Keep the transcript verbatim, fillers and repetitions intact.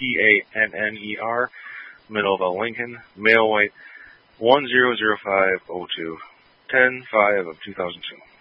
P A N N E R, Middleville, Lincoln, male white, one zero zero five oh two, ten five of two thousand two.